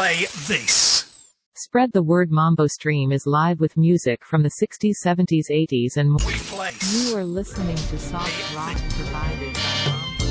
play this. Spread the Word Mambo stream is live with music from the 60s, 70s, 80s and more. We play. You are listening to soft rock provided by Mambo.